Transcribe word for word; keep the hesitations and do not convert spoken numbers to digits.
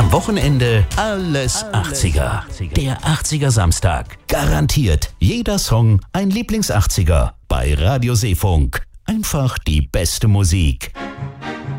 Am Wochenende alles achtziger. Der achtziger Samstag. Garantiert jeder Song ein Lieblings-achtziger. Bei Radio Seefunk. Einfach die beste Musik.